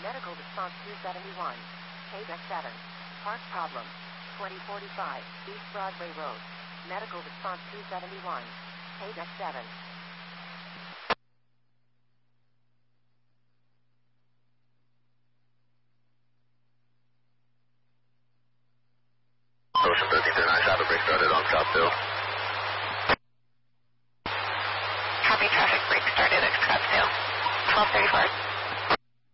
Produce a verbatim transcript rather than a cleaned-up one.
Medical response two seventy-one. Page seven. Park problem. twenty forty-five, East Broadway Road. Medical response two seventy-one. Page seven. Ocean thirteen thirty-nine, traffic brake started on Scottsdale. Copy, traffic brake started at Scottsdale. twelve thirty-four.